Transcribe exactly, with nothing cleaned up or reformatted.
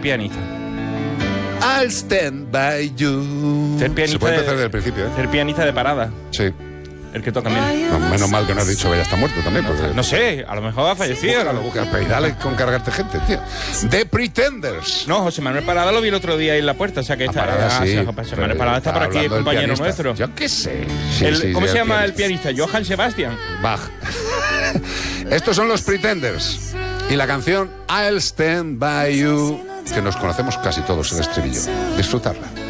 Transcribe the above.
pianista. I'll stand by you. Ser pianista Se puede de- empezar desde el principio, ¿eh? Ser pianista de parada. Sí. El que toca bien. No, menos mal que no has dicho que ya está muerto también. Porque... No sé, a lo mejor ha fallecido. Búscalo, búscalo, pero y dale con cargarte gente, tío. The Pretenders. No, José Manuel Parada lo vi el otro día ahí en la puerta, o sea que A está. Parada, ah, sí, sí, José pero Manuel Parada está por aquí, hablando del compañero pianista. nuestro. Yo qué sé. Sí, El- sí, ¿Cómo sí, se el llama el pianista. pianista? Johann Sebastian. Bach. Estos son los Pretenders. Y la canción I'll Stand By You, que nos conocemos casi todos el estribillo. Disfrutarla.